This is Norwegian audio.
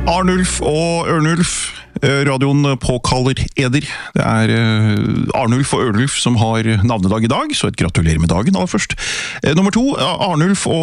Arnulf og Ørnulf, radioen påkaller eder. Det Arnulf og Ørnulf som har navnedag i dag, så et gratulerer med dagen aller først. Nummer 2, Arnulf og